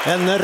En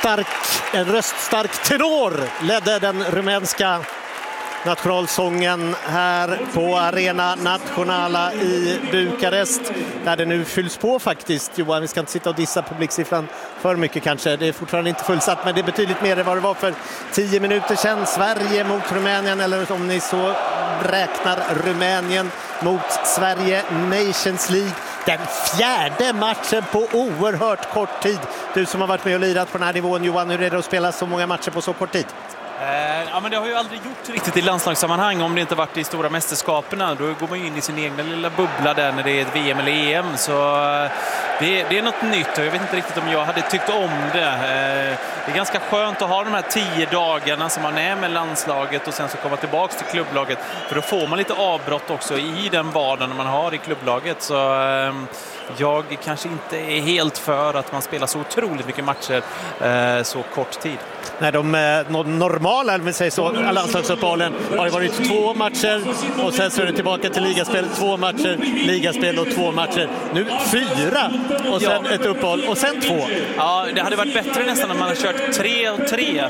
röststark tenor ledde den rumänska nationalsången här på Arena Națională i Bukarest, där det nu fylls på faktiskt. Johan, vi ska inte sitta och dissa publiksiffran för mycket kanske. Det är fortfarande inte fullsatt, men det är betydligt mer än vad det var för 10 minuter sedan. Sverige mot Rumänien, eller om ni så räknar Rumänien mot Sverige, Nations League. Den fjärde matchen på oerhört kort tid. Du som har varit med och lirat på den här nivån, Johan, hur är det att spela så många matcher på så kort tid? Ja, men det har ju aldrig gjort riktigt i landslagssammanhang om det inte varit i stora mästerskaperna. Då går man in i sin egna lilla bubbla där när det är ett VM eller EM. Så det är något nytt och jag vet inte riktigt om jag hade tyckt om det. Det är ganska skönt att ha de här 10 dagarna som man är med landslaget och sen så komma tillbaka till klubblaget. För då får man lite avbrott också i den vardagen man har i klubblaget. Så jag kanske inte är helt för att man spelar så otroligt mycket matcher så kort tid. Nej, de normala, eller säger så, landslagsuppehållen har ju varit 2 matcher och sen så är det tillbaka till ligaspel, 2 matcher, ligaspel och 2 matcher. Nu 4 och sen ett uppehåll och sen 2. Ja, det hade varit bättre nästan om man hade kört 3 och 3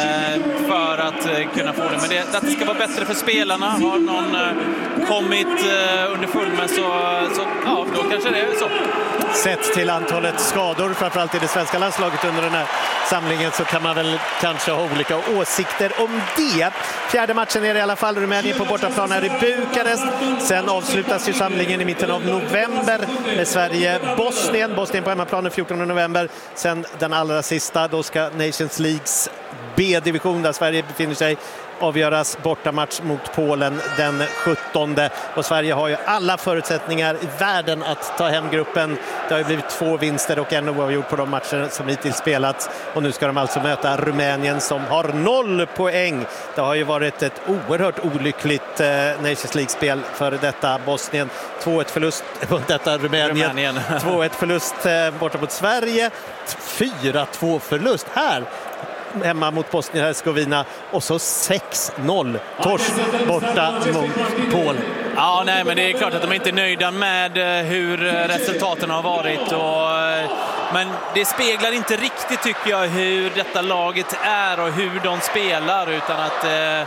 för att kunna få det. Men att det ska vara bättre för spelarna. Har någon kommit underfull med så ja, då kanske det är så. Sett till antalet skador, framförallt i det svenska landslaget under den här samlingen, så kan man väl kanske ha olika åsikter om det. Fjärde matchen är det i alla fall Rumänien på bortaplan här i Bukarest. Sen avslutas ju samlingen i mitten av november med Sverige-Bosnien. Bosnien på hemmaplan den 14 november. Sen den allra sista, då ska Nations Leagues B-division där Sverige befinner sig avgöras bortamatch mot Polen den 17. Och Sverige har ju alla förutsättningar i världen att ta hem gruppen. Det har ju blivit 2 vinster och en oavgjord på de matcher som hittills spelats. Och nu ska de alltså möta Rumänien som har 0 poäng. Det har ju varit ett oerhört olyckligt Nations League-spel för detta Bosnien. 2-1 förlust mot detta Rumänien. 2-1 förlust borta mot Sverige. 4-2 förlust här hemma mot Bosnien-Hercegovina och så 6-0 torsk borta mot Polen. Ja, nej, men det är klart att de inte är nöjda med hur resultaten har varit men det speglar inte riktigt, tycker jag, hur detta laget är och hur de spelar, utan att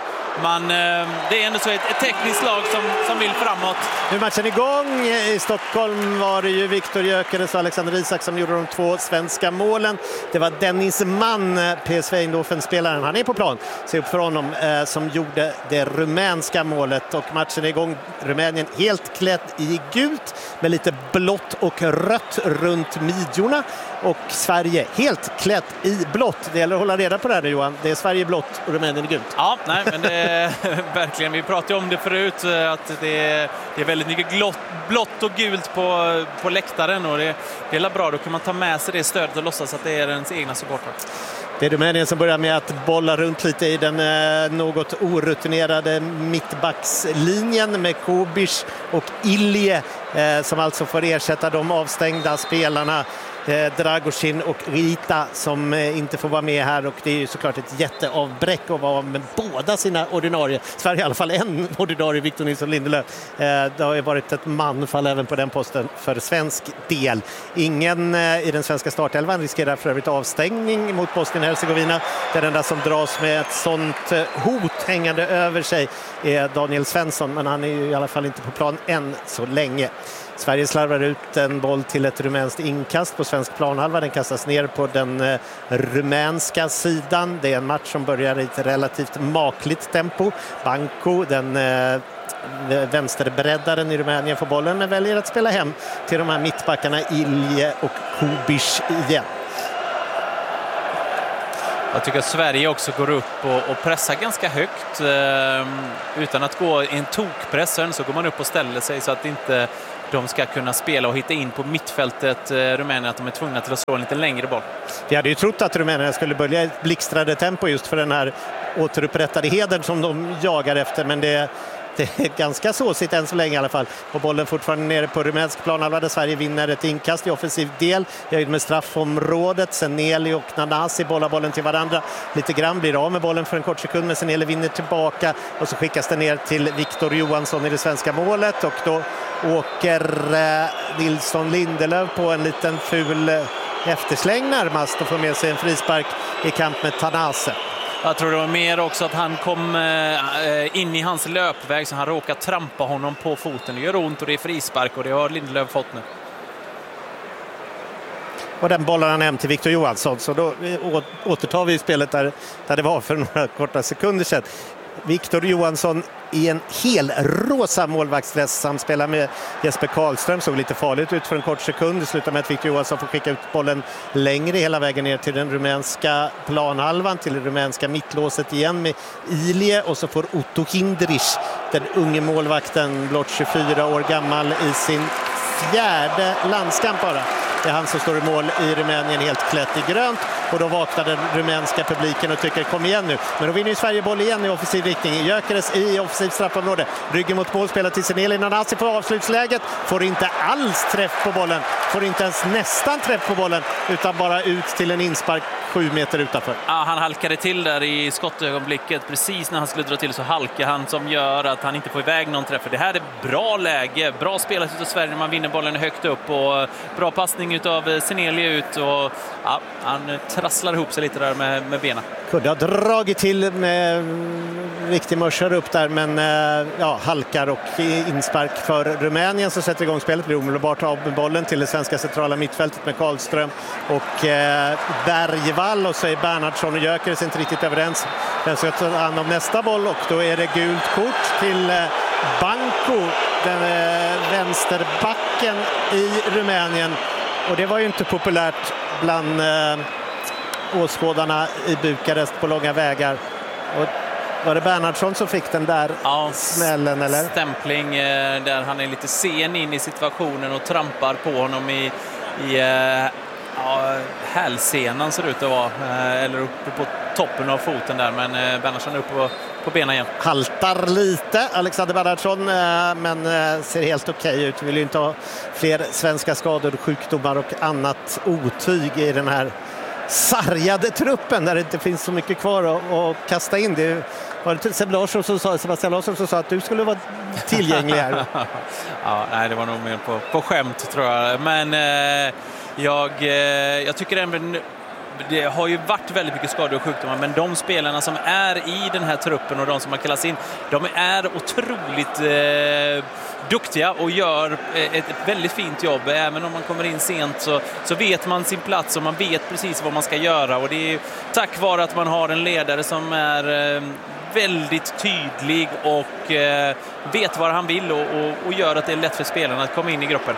det är ändå så ett tekniskt lag som vill framåt. Nu är matchen igång. I Stockholm var det ju Viktor Gyökeres och Alexander Isak som gjorde de 2 svenska målen. Det var Dennis Mann, PSV Eindhoven-spelaren, han är på plan, se upp för honom, som gjorde det rumänska målet. Och matchen är igång. Rumänien helt klädd i gult med lite blått och rött runt midjorna. Och Sverige helt klätt i blått. Det gäller att hålla reda på det här, Johan. Det är Sverige blått och Rumänien gult. Ja, nej, men det är verkligen, vi pratade om det förut, att det är väldigt mycket blått och gult på läktaren, och det är bra. Då kan man ta med sig det stödet och låtsas att det är ens egna supportrar. Det är Rumänien som börjar med att bolla runt lite i den något orutinerade mittbackslinjen med Kobiš och Ilje som alltså får ersätta de avstängda spelarna. Dragosin och Rita som inte får vara med här, och det är ju såklart ett jätteavbräck att vara med båda sina ordinarie. Sverige i alla fall en ordinarie, Victor Nilsson Lindelöf. Det har ju varit ett manfall även på den posten för svensk del. Ingen i den svenska startelvan riskerar för övrigt avstängning mot Bosnien-Hercegovina. Den enda som dras med ett sånt hot hängande över sig är Daniel Svensson, men han är ju i alla fall inte på plan än så länge. Sverige slarvar ut en boll till ett rumänskt inkast på svensk planhalva. Den kastas ner på den rumänska sidan. Det är en match som börjar i ett relativt makligt tempo. Banco, den vänsterbreddaren i Rumänien, får bollen men väljer att spela hem till de här mittbackarna Ilje och Kobiš igen. Jag tycker att Sverige också går upp och pressar ganska högt utan att gå i en tokpress, så går man upp och ställer sig så att inte de ska kunna spela och hitta in på mittfältet Rumänien, att de är tvungna till att slå en lite längre boll. Vi hade ju trott att Rumänien skulle börja ett blixtrande tempo just för den här återupprättade hedern som de jagar efter, men det är ganska såsigt än så länge i alla fall. Och bollen fortfarande nere på rumänsk planhalva där Sverige vinner ett inkast i offensiv del. Jag med straffområdet. Seneli och Nanasi bollar bollen till varandra. Lite grann blir av med bollen för en kort sekund, men Seneli vinner tillbaka och så skickas den ner till Victor Johansson i det svenska målet, och då åker Nilsson Lindelöf på en liten ful eftersläng närmast och får med sig en frispark i kamp med Tanase. Jag tror det var mer också att han kom in i hans löpväg så han råkade trampa honom på foten. Det gör ont och det är frispark och det har Lindelöf fått nu. Och den bollar han hem till Victor Johansson, så då återtar vi spelet där det var för några korta sekunder sedan. Victor Johansson i en hel rosa målvaktsdress samspelar med Jesper Karlström, såg lite farligt ut för en kort sekund. Det slutar med att Victor Johansson får skicka ut bollen längre hela vägen ner till den rumänska planhalvan, till det rumänska mittlåset igen med Ilie, och så får Otto Hindrich, den unge målvakten, blott 24 år gammal, i sin fjärde landskamp bara. Det är han som står i mål i Rumänien helt klätt i grönt, och då vaknar den rumänska publiken och tycker kom igen nu. Men då vinner ju Sverige boll igen i offensiv riktning. Gyökeres i offensiv straffområde. Ryggen mot mål, spelar till Seneli. Nanasi på avslutsläget. Får inte alls träff på bollen. Får inte ens nästan träff på bollen, utan bara ut till en inspark 7 meter utanför. Ja, han halkade till där i skottögonblicket. Precis när han skulle dra till så halkar han, som gör att han inte får iväg någon träff. Det här är bra läge. Bra spelat utav Sverige när man vinner bollen högt upp, och bra passning utav Seneli ut, och ja, han trasslar ihop sig lite där med benen. Kunde ha dragit till med riktig mörsar upp där, men ja, halkar och inspark för Rumänien, så sätter igång spelet. Blir omedelbart av med bollen till det svenska centrala mittfältet med Karlström och Bergvall, och så är Bernhardsson och Gyökeres inte riktigt överens. Den ska ta hand om nästa boll, och då är det gult kort till Banco, den vänsterbacken i Rumänien. Och det var ju inte populärt bland åskådarna i Bukarest på långa vägar. Och var det Bernhardsson som fick den där smällen, eller? Stämpling där han är lite sen in i situationen och trampar på honom i hälsenan ser det ut att vara, eller uppe på toppen av foten där, men Bernhardsson är uppe på benen igen. Haltar lite Alexander Bernhardsson, men ser helt okej ut. Vi vill ju inte ha fler svenska skador, sjukdomar och annat otyg i den här sargade truppen där det inte finns så mycket kvar att kasta in. Det var det Sebastian Larsson som sa att du skulle vara tillgänglig här. Ja, nej, det var nog mer på skämt tror jag. Men jag tycker även det har ju varit väldigt mycket skador och sjukdomar, men de spelarna som är i den här truppen och de som har kallats in, de är otroligt duktiga och gör ett väldigt fint jobb. Även om man kommer in sent så vet man sin plats och man vet precis vad man ska göra, och det är tack vare att man har en ledare som är väldigt tydlig och vet vad han vill och gör att det är lätt för spelarna att komma in i gruppen.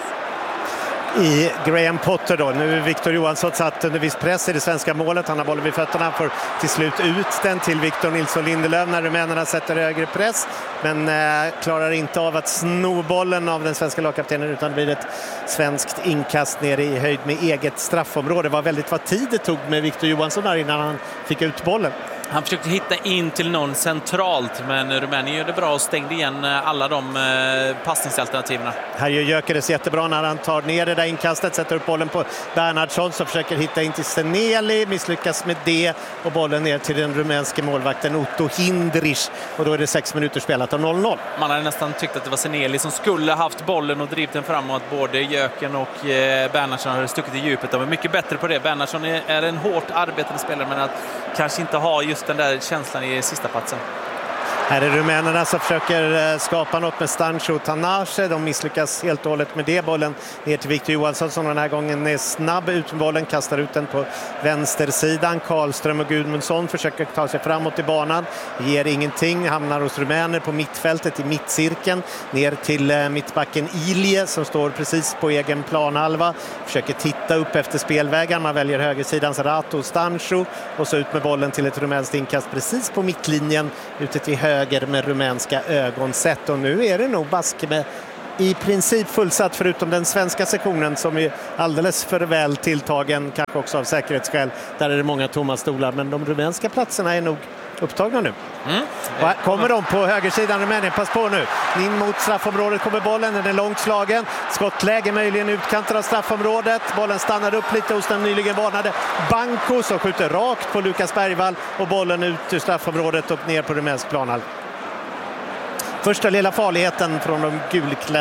I Graham Potter då. Nu är Victor Johansson satt under viss press i det svenska målet. Han har bollen vid fötterna, för till slut ut den till Victor Nilsson Lindelöf när rumänerna sätter högre press. Men klarar inte av att sno bollen av den svenska lagkaptenen, utan det blir ett svenskt inkast ner i höjd med eget straffområde. Det var väldigt vad tid det tog med Victor Johansson där innan han fick ut bollen. Han försökte hitta in till någon centralt, men Rumänien gör det bra och stängde igen alla de passningsalternativen. Här gör Gyökeres jättebra när han tar ner det där inkastet, sätter upp bollen på Bernhardsson som försöker hitta in till Seneli, misslyckas med det, och bollen ner till den rumänske målvakten Otto Hindrich, och då är det 6 minuter spelat och 0-0. Man hade nästan tyckt att det var Seneli som skulle haft bollen och drivit den framåt. Både Jöken och Bernhardsson hade stuckit i djupet. De är mycket bättre på det. Bernhardsson är en hårt arbetande spelare, men att kanske inte ha just den där känslan i sista platsen. Här är rumänerna som försöker skapa något med Stancho och Tanase. De misslyckas helt och hållet med det. Bollen ner till Victor Johansson som den här gången är snabb ut med bollen. Kastar ut den på vänstersidan. Karlström och Gudmundsson försöker ta sig framåt i banan. Ger ingenting. Hamnar hos rumäner på mittfältet i mittcirkeln. Ner till mittbacken Ilie som står precis på egen planhalva. Försöker titta upp efter spelvägar. Man väljer högersidans Rato och Stancho. Och så ut med bollen till ett rumänskt inkast precis på mittlinjen. Ute till höger med rumänska ögon sett, och nu är det nog baske med i princip fullsatt förutom den svenska sektionen som är alldeles för väl tilltagen, kanske också av säkerhetsskäl. Där är det många tomma stolar, men de rumänska platserna är nog upptagna nu. Kommer de på högersidan, Rumänien, pass på nu. In mot straffområdet kommer bollen, den är långt slagen. Skottläge möjligen utkanten av straffområdet. Bollen stannar upp lite hos den nyligen varnade Banco som skjuter rakt på Lukas Bergvall, och bollen ut ur straffområdet och ner på rumänsk planhalva. Första lilla farligheten från de gulklädda.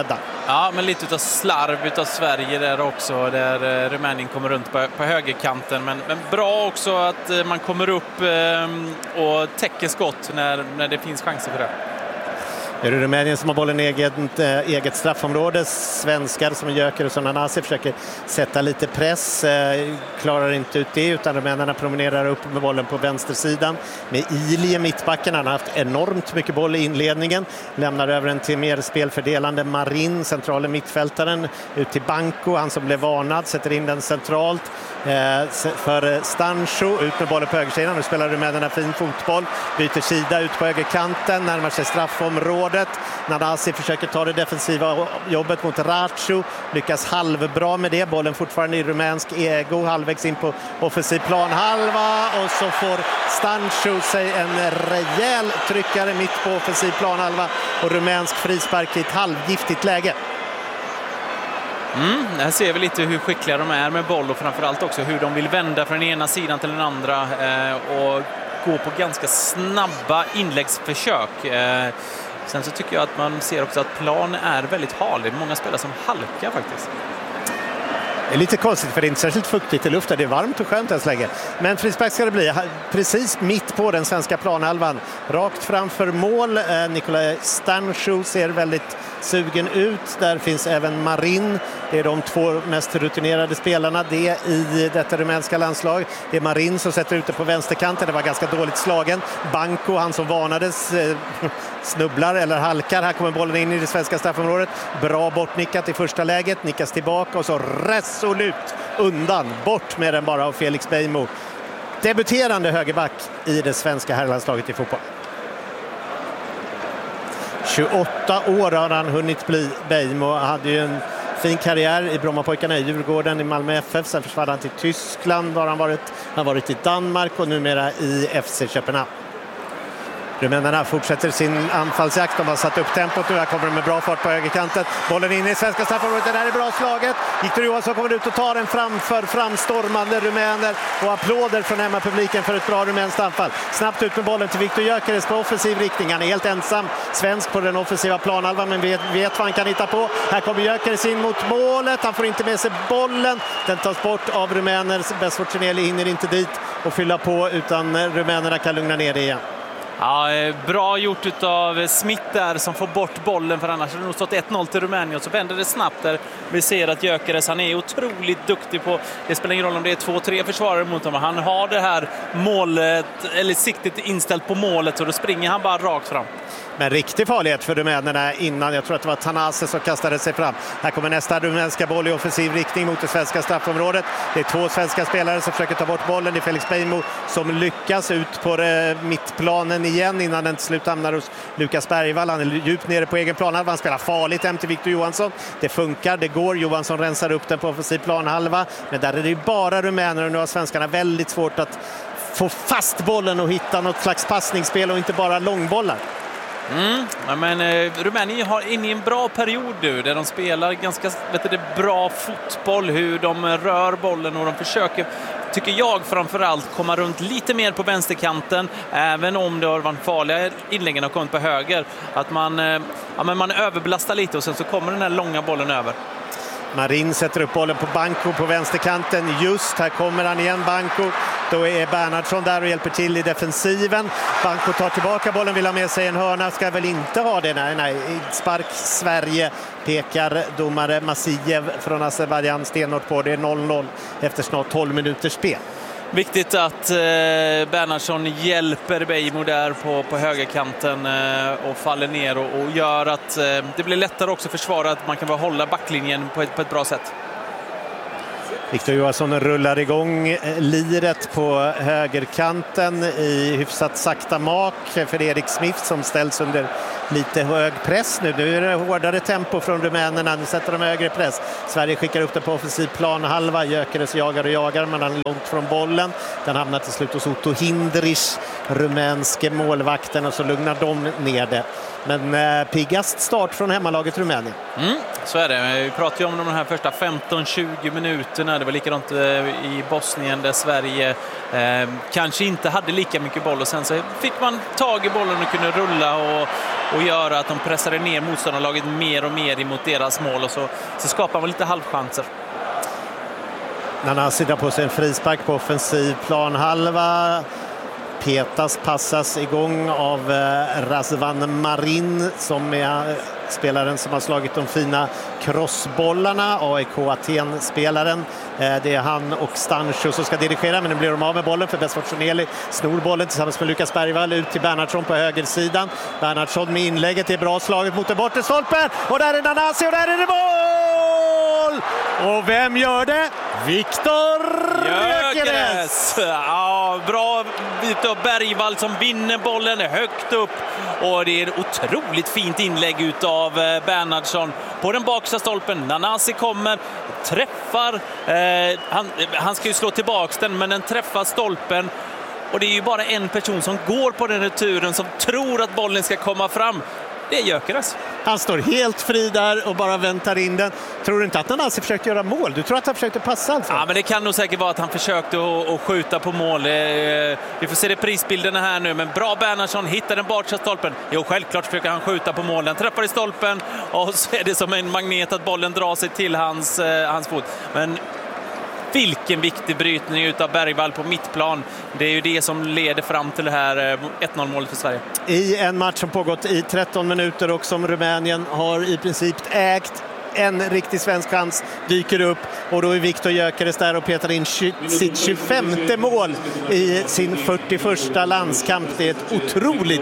Ja, men lite utav slarv utav Sverige där också, där Rumänien kommer runt på högerkanten. Men bra också att man kommer upp och täcker skott när det finns chanser för det. Det är Rumänien som har bollen i eget straffområde. Svenskar som Gyökeres och Nanasi försöker sätta lite press. Klarar inte ut det, utan rumänerna promenerar upp med bollen på vänstersidan. Med Ilje, mittbacken. Han har haft enormt mycket boll i inledningen. Lämnar över den till mer spelfördelande Marin, centrala mittfältaren. Ut till Banco, han som blev varnad. Sätter in den centralt för Stancho. Ut med bollen på högersidan. Nu spelar rumänerna fin fotboll. Byter sida ut på högerkanten. Närmar sig straffområdet. Nanasi försöker ta det defensiva jobbet mot Racho. Lyckas halvbra med det. Bollen fortfarande i rumänsk ego. Halvvägs in på offensiv planhalva. Och så får Stancho sig en rejäl tryckare mitt på offensiv planhalva. Och rumänsk frispark i ett halvgiftigt läge. Här ser vi lite hur skickliga de är med boll och framförallt också hur de vill vända från den ena sidan till den andra och gå på ganska snabba inläggsförsök. Sen så tycker jag att man ser också att plan är väldigt hal. Det är många spelare som halkar faktiskt. Det är lite konstigt för det är inte särskilt fuktigt i luften. Det är varmt och skönt ens läge. Men frispark ska det bli precis mitt på den svenska planhalvan. Rakt framför mål. Nikolaj Stancho ser väldigt sugen ut. Där finns även Marin. Det är de två mest rutinerade spelarna. Det är i detta rumänska landslag. Det är Marin som sätter ut det på vänsterkanten. Det var ganska dåligt slagen. Banco, han som varnades, snubblar eller halkar. Här kommer bollen in i det svenska straffområdet. Bra bortnickat i första läget. Nickas tillbaka och så resolut undan. Bort med den bara av Felix Beijmo. Debuterande högerback i det svenska herrlandslaget i fotboll. 28 år har han hunnit bli. Beijmo hade ju en fin karriär i Brommapojkarna i Djurgården, i Malmö FF. Sen försvann han till Tyskland. Han har varit i Danmark och numera i FC Köpenhamn. Rumänerna fortsätter sin anfallsjakt. De har satt upp tempot nu. Här kommer de med bra fart på högerkanten. Bollen in i svenska straffområdet. Det där är bra slaget. Viktor Johansson kommer ut och tar den framför framstormande rumäner. Och applåder från hemmapubliken för ett bra rumänskt anfall. Snabbt ut med bollen till Viktor Gyökeres på offensiv riktning. Han är helt ensam svensk på den offensiva planhalvan, men vet vad han kan hitta på. Här kommer Gyökeres in mot målet. Han får inte med sig bollen. Den tas bort av rumäner. Besfortuneli hinner inte dit och fylla på, utan rumänerna kan lugna ner det igen. Ja, bra gjort av Smith där som får bort bollen, för annars hade det nog stått 1-0 till Rumänien, och så vänder det snabbt där. Vi ser att Gyökeres, han är otroligt duktig på, det spelar ingen roll om det är 2-3 försvarare mot honom, han har det här målet, eller siktet inställt på målet, och då springer han bara rakt fram. Men riktig farlighet för rumänerna innan. Jag tror att det var Tanase som kastade sig fram. Här kommer nästa rumänska boll i offensiv riktning mot det svenska straffområdet. Det är två svenska spelare som försöker ta bort bollen. Det är Felix Beijmo som lyckas ut på mittplanen igen innan den till slut hamnar hos Lukas Bergvall. Han är djupt nere på egen planhalva. Han spelar farligt hem till Viktor Johansson. Det funkar, det går. Johansson rensar upp den på offensiv planhalva. Men där är det bara rumäner, och nu har svenskarna väldigt svårt att få fast bollen och hitta något slags passningsspel och inte bara långbollar. Ja, men Rumänien har in i en bra period nu där de spelar ganska bra fotboll, hur de rör bollen och de försöker, tycker jag, framförallt komma runt lite mer på vänsterkanten, även om det har varit farliga inläggen och kommit på höger, att man överbelastar lite och sen så kommer den här långa bollen över. Marin sätter upp bollen på Banco på vänsterkanten. Just här kommer han igen, Banco. Då är Bernhardsson där och hjälper till i defensiven. Banco tar tillbaka bollen, vill ha med sig en hörna. Ska väl inte ha det. Nej. Spark Sverige, pekar domare Masiev från Azerbajdzjan stenhårt på. Det är 0-0 efter snart 12 minuters spel. Viktigt att Bernhardsson hjälper Beijmo där på högerkanten och faller ner och gör att det blir lättare också försvara, att man kan bara hålla backlinjen på ett bra sätt. Viktor Johansson rullar igång liret på högerkanten i hyfsat sakta mak för Erik Smith som ställs under lite hög press nu. Nu är det hårdare tempo från rumänerna. Nu sätter de högre press. Sverige skickar upp det på offensiv planhalva. Gyökeres jagar, men han är långt från bollen. Den hamnar till slut hos Otto Hindrich, rumänske målvakten, och så lugnar de ner det. Men piggast start från hemmalaget Rumänien. Så är det. Vi pratar ju om de här första 15-20 minuterna. Det var likadant i Bosnien där Sverige kanske inte hade lika mycket boll, och sen så fick man tag i bollen och kunde rulla, och och göra att de pressade ner motståndarlaget mer och mer emot deras mål, och så skapar man lite halvchanser. Nanasi drar på sig en frispark på offensiv planhalva. Petas passas igång av Razvan Marin som är spelaren som har slagit de fina crossbollarna. AIK Aten-spelaren. Det är han och Stancho som ska dirigera, men nu blir de av med bollen för Besfortuneli snor bollen tillsammans med Lukas Bergvall ut till Bernhardsson på högersidan. Bernhardsson med inlägget, det är bra slaget mot den bortre stolpen, och där är Nanasi och där är det mål! Och vem gör det? Viktor Gyökeres! Ja, bra bit av Bergvall som vinner bollen högt upp, och det är ett otroligt fint inlägg ut av Bernhardsson på den baksta stolpen. Nanasi kommer, träffar, han ska ju slå tillbaks den, men den träffar stolpen, och det är ju bara en person som går på den returen som tror att bollen ska komma fram. Det är Gyökeres. Han står helt fri där och bara väntar in den. Tror du inte att Nanasi försökte göra mål? Du tror att han försökte passa alltså? Ja, men det kan nog säkert vara att han försökte att skjuta på mål. Vi får se det prisbilderna här nu, men bra Bernhardsson hittar den bortre stolpen. Jo, självklart försöker han skjuta på mål. Den träffar i stolpen, och så är det som en magnet att bollen drar sig till hans fot. Men vilken viktig brytning utav Bergvall på mittplan. Det är ju det som leder fram till det här 1-0-målet för Sverige. I en match som pågått i 13 minuter och som Rumänien har i princip ägt, en riktig svensk chans dyker upp, och då är Viktor Gyökeres där och petar in sitt 25:e mål i sin 41:a landskamp. Det är ett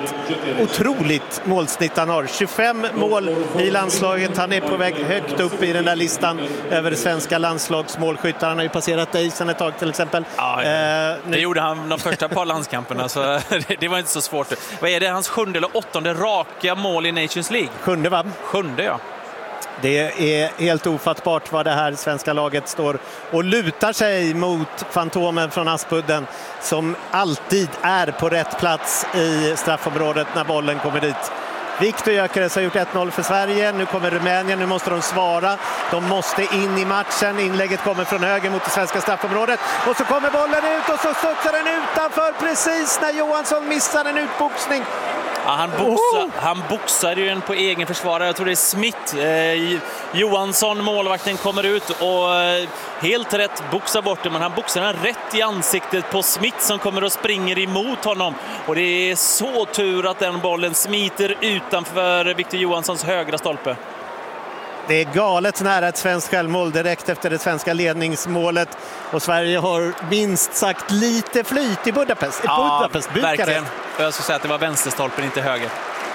otroligt målsnitt han har. 25 mål i landslaget. Han är på väg högt upp i den där listan över svenska landslagsmålskyttar. Han har ju passerat dig sedan ett tag till exempel. Ja, det gjorde han de första par landskamperna, så det var inte så svårt. Vad är det? Hans 7:e eller 8:e raka mål i Nations League? 7:e, va? 7:e, ja. Det är helt ofattbart vad det här svenska laget står och lutar sig mot fantomen från Aspudden, som alltid är på rätt plats i straffområdet när bollen kommer dit. Viktor Gyökeres har gjort 1-0 för Sverige. Nu kommer Rumänien, nu måste de svara. De måste in i matchen. Inlägget kommer från höger mot det svenska straffområdet. Och så kommer bollen ut och så studsar den utanför precis när Johansson missar en utboxning. Ja, han boxar ju en på egen försvarare. Jag tror det är Smith. Johansson, målvakten, kommer ut och helt rätt boxar bort det, men han boxar den rätt i ansiktet på Smith som kommer och springer emot honom. Och det är så tur att den bollen smiter utanför Victor Johanssons högra stolpe. Det är galet nära ett svenskt självmål direkt efter det svenska ledningsmålet, och Sverige har minst sagt lite flyt i Budapest. Ja, verkligen. Jag skulle säga att det var vänsterstolpen, inte höger.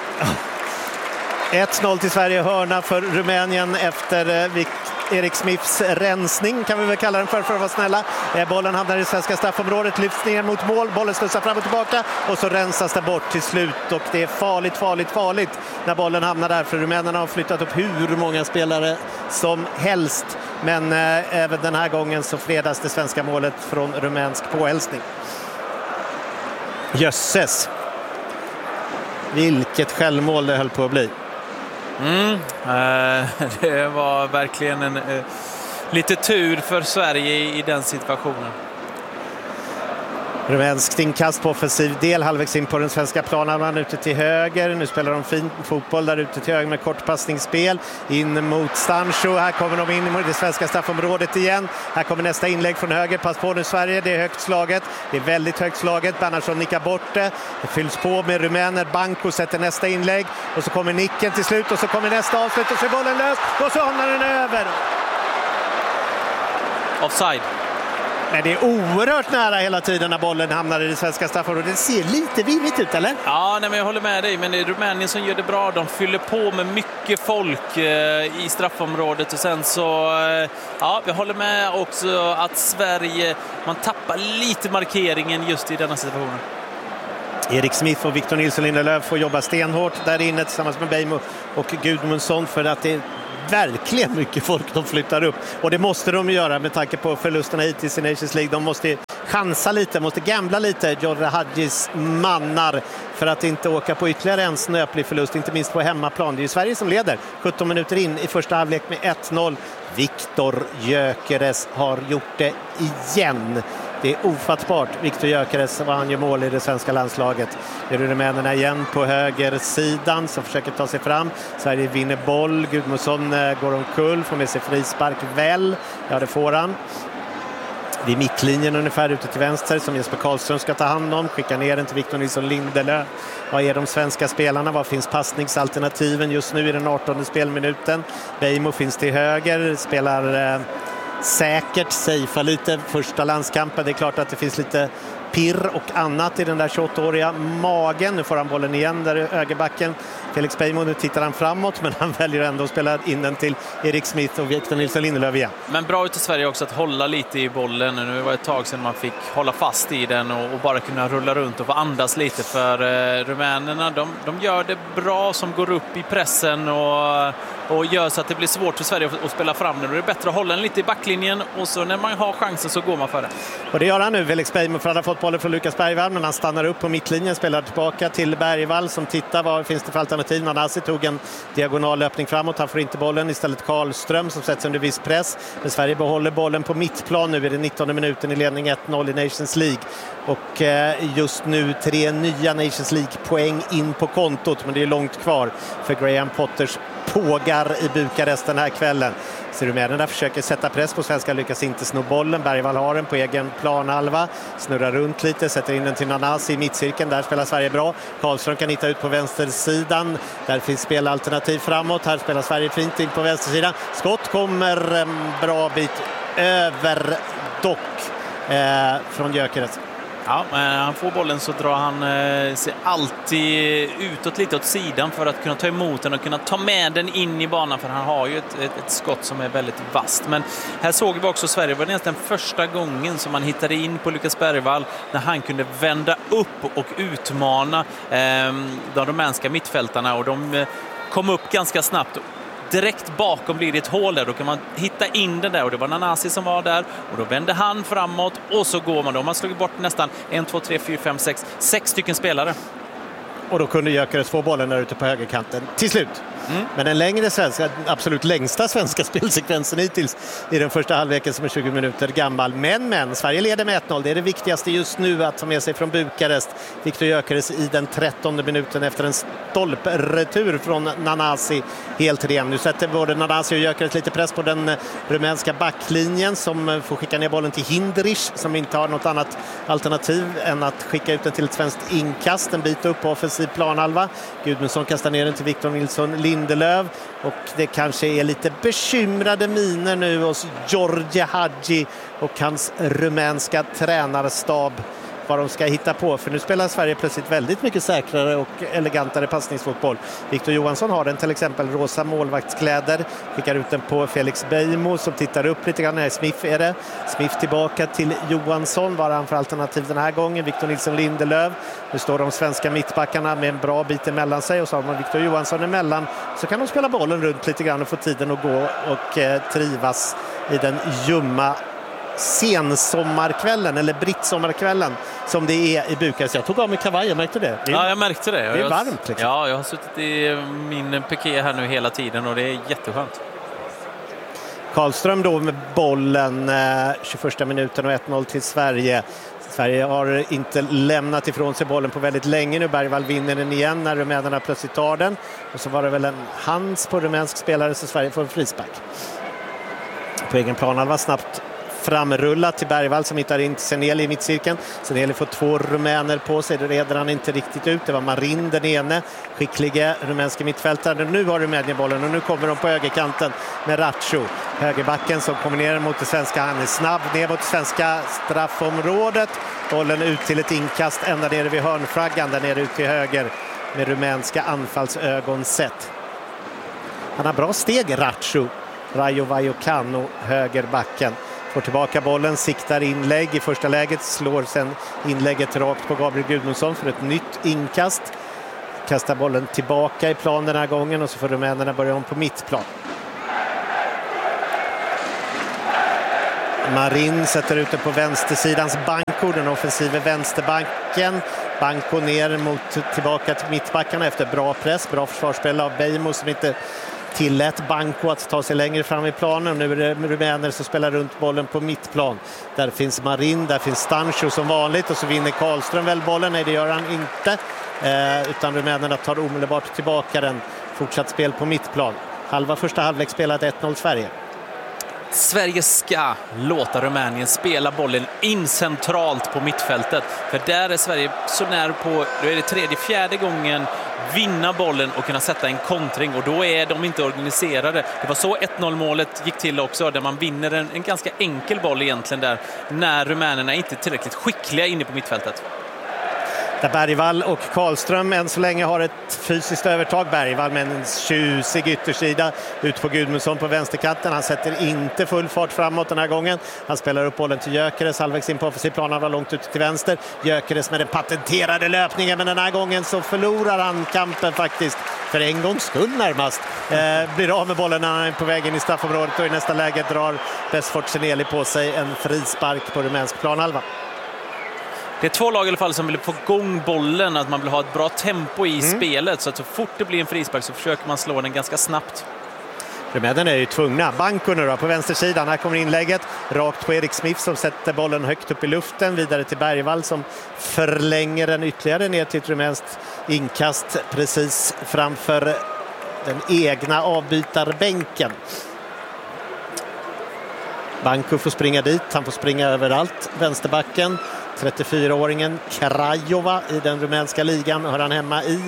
1-0 till Sverige, hörna för Rumänien efter Erik Smiths rensning, kan vi väl kalla den för att vara snälla. Bollen hamnar i svenska straffområdet, lyfts ner mot mål, bollen studsar fram och tillbaka och så rensas det bort till slut, och det är farligt när bollen hamnar där, för rumänerna har flyttat upp hur många spelare som helst, men även den här gången så fredas det svenska målet från rumänsk påhälsning. Jösses, vilket självmål det höll på att bli. Det var verkligen lite tur för Sverige i den situationen. Rumänsk inkast på offensiv del, halvvägs in på den svenska planen, ute till höger. Nu spelar de fin fotboll där ute till höger med kortpassningsspel in mot Stancho. Här kommer de in i det svenska straffområdet igen. Här kommer nästa inlägg från höger. Pass på nu Sverige, det är högt slaget. Det är väldigt högt slaget. Bernhardsson nickar bort det. Det fylls på med rumäner. Banco sätter nästa inlägg och så kommer nicken till slut och så kommer nästa avslut och så är bollen lös och så hamnar den över. Offside. Men det är oerhört nära hela tiden när bollen hamnar i det svenska straffområdet. Det ser lite virrigt ut, eller? Ja, nej, men jag håller med dig. Men det är Rumänien som gör det bra. De fyller på med mycket folk i straffområdet. Och sen så, ja, jag håller med också att Sverige, man tappar lite markeringen just i denna situationen. Erik Smith och Victor Nilsson Lindelöf får jobba stenhårt där inne tillsammans med Beijmo och Gudmundsson, för att det är verkligen mycket folk de flyttar upp. Och det måste de göra med tanke på förlusterna hittills i Nations League. De måste chansa lite, måste gambla lite, Jorre Hadjis mannar, för att inte åka på ytterligare en snöplig förlust, inte minst på hemmaplan. Det är ju Sverige som leder 17 minuter in i första halvlek med 1-0. Viktor Gyökeres har gjort det igen. Det är ofattbart. Viktor Gyökeres, vad han gör mål i det svenska landslaget. Det är rumänerna igen på högersidan som försöker ta sig fram. Sverige vinner boll. Gudmundsson går omkull, får med sig frispark väl. Ja, det får han. Vid mittlinjen ungefär ute till vänster som Jesper Karlström ska ta hand om. Skickar ner den till Victor Nilsson Lindelöf. Vad är de svenska spelarna? Vad finns passningsalternativen just nu i den 18:e spelminuten? Beijmo finns till höger. Spelar säkert, safea lite första landskampen. Det är klart att det finns lite pirr och annat i den där 28-åriga magen. Nu får han bollen igen där i högerbacken. Felix Beijmo, nu tittar han framåt men han väljer ändå att spela in den till Erik Smith och Victor Nilsson Lindelöf igen. Men bra ut i Sverige också att hålla lite i bollen. Nu var det ett tag sedan man fick hålla fast i den och bara kunna rulla runt och få andas lite för rumänerna. De gör det bra som går upp i pressen och gör så att det blir svårt för Sverige att spela fram den. Det är bättre att hålla den lite i backlinjen och så när man har chansen så går man för det. Och det gör han nu, Felix Beijmo, för han har fått bollen från Lukas Bergvall men han stannar upp på mittlinjen, spelar tillbaka till Bergvall som tittar vad finns det för alternativ. Nanasi tog en diagonal löpning framåt, han får inte bollen, istället Karlström som sätts under viss press. Men Sverige behåller bollen på mittplan nu i den 19:e minuten i ledning 1-0 i Nations League. Och just nu 3 nya Nations League-poäng in på kontot, men det är långt kvar för Graham Potters pågar i Bukarest den här kvällen. Så rumänerna försöker sätta press på svenska, lyckas inte sno bollen. Bergvall har den på egen planhalva, snurrar runt lite, sätter in den till Nanasi i mittcirkeln. Där spelar Sverige bra. Karlström kan hitta ut på vänstersidan. Där finns spelalternativ framåt. Här spelar Sverige fint in på vänstersidan. Skott kommer en bra bit över dock från Gyökeres. Ja, men han får bollen så drar han sig alltid utåt lite åt sidan för att kunna ta emot den och kunna ta med den in i banan, för han har ju ett skott som är väldigt vasst. Men här såg vi också Sverige, det var nästan första gången som man hittade in på Lukas Bergvall när han kunde vända upp och utmana de rumänska mittfältarna, och de kom upp ganska snabbt. Direkt bakom blir det ett hål där, då kan man hitta in den där, och det var Nanasi som var där och då vände han framåt och så går man då. Man slog bort nästan 1, 2, 3, 4, 5, 6 stycken spelare. Och då kunde Gyökeres få bollen där ute på högerkanten till slut. Men den längre svenska, absolut längsta svenska spelsekvensen hittills i den första halvleken som är 20 minuter gammal. Men Sverige leder med 1-0. Det är det viktigaste just nu att ta med sig från Bukarest. Victor Gyökeres i den 13:e minuten efter en stolpretur från Nanasi helt ren. Nu sätter både Nanasi och Gyökeres lite press på den rumänska backlinjen som får skicka ner bollen till Hindrich som inte har något annat alternativ än att skicka ut den till ett svenskt inkast. En bit upp på offensiv planhalva. Gudmundsson kastar ner den till Victor Nilsson Lindelöf, och det kanske är lite bekymrade miner nu hos George Hagi och hans rumänska tränarstab vad de ska hitta på, för nu spelar Sverige plötsligt väldigt mycket säkrare och elegantare passningsfotboll. Victor Johansson har den till exempel rosa målvaktskläder, skickar ut den på Felix Beijmo som tittar upp lite grann. Nej, Smith är det. Smith tillbaka till Johansson, var han för alternativ den här gången. Victor Nilsson Lindelöf. Nu står de svenska mittbackarna med en bra bit emellan sig, och så har man Victor Johansson emellan, så kan de spela bollen runt lite grann och få tiden att gå och trivas i den ljumma sensommarkvällen eller brittsommarkvällen som det är i Bukarest. Jag tog av mig kavajen, märkte det? Ja, jag märkte det. Det är varmt liksom. Ja, jag har suttit i min piké här nu hela tiden och det är jätteskönt. Karlström då med bollen 21 minuten och 1-0 till Sverige. Sverige har inte lämnat ifrån sig bollen på väldigt länge nu. Bergvall vinner den igen när rumänerna plötsligt tar den. Och så var det väl en hands på rumänsk spelare, så Sverige får en frispark. På egen planhalva snabbt framrullat till Bergvall som hittar in till Seneli i mittcirkeln. Seneli får 2 rumäner på sig, det reder han inte riktigt ut. Det var Marin den ene, skickliga rumänska mittfältare. Nu har Rumänien bollen och nu kommer de på högerkanten med Ratcho. Högerbacken som kommer ner mot det svenska, han är snabb ner mot det svenska straffområdet. Bollen ut till ett inkast ända nere vid hörnflaggan, där nere ut till höger med rumänska anfallsögon sett. Han har bra steg, Ratcho. Rayo Vallecano, högerbacken. Får tillbaka bollen, siktar inlägg i första läget, slår sen inlägget rakt på Gabriel Gudmundsson för ett nytt inkast. Kastar bollen tillbaka i plan den här gången, och så får rumänerna börja om på mittplan. Marin sätter ut den på vänstersidans Banco, den offensiva vänsterbanken. Banco ner mot tillbaka till mittbackarna efter bra press, bra försvarsspel av Beijmo som inte tillät Banco att ta sig längre fram i planen. Nu är det rumäner som spelar runt bollen på mittplan. Där finns Marin, där finns Stancho som vanligt och så vinner Karlström väl bollen. Nej, det gör han inte. Utan rumänerna tar omedelbart tillbaka den. Fortsatt spel på mittplan. Första halvlek spelat 1-0 Sverige. Sverige ska låta Rumänien spela bollen in centralt på mittfältet. För där är Sverige så nära på, då är det 3:e, 4:e gången vinna bollen och kunna sätta en kontring. Och då är de inte organiserade. Det var så 1-0-målet gick till också, där man vinner en ganska enkel boll egentligen där. När rumänerna inte är tillräckligt skickliga inne på mittfältet. Där Bergvall och Karlström än så länge har ett fysiskt övertag. Bergvall med en tjusig yttersida ut på Gudmundsson på vänsterkanten. Han sätter inte full fart framåt den här gången. Han spelar upp bollen till Gyökeres, halvvägs in på offensiv plan. Han var långt ut till vänster. Gyökeres med den patenterade löpningen, men den här gången så förlorar han kampen faktiskt. För en gångs skull närmast. Blir av med bollen när han är på väg in i straffområdet och i nästa läge drar Besfort Seneli på sig en frispark på rumänsk planhalva. Det är två lag i alla fall som vill få igång bollen, att man vill ha ett bra tempo i spelet, så att så fort det blir en frispark så försöker man slå den ganska snabbt. Rumänen är ju tvungna. Banco nu då på vänstersidan. Här kommer inlägget rakt på Erik Smith som sätter bollen högt upp i luften. Vidare till Bergvall som förlänger den ytterligare ner till ett rumänskt inkast precis framför den egna avbytarbänken. Banco får springa dit. Han får springa överallt. Vänsterbacken. 34-åringen Krajova i den rumänska ligan hör han hemma i.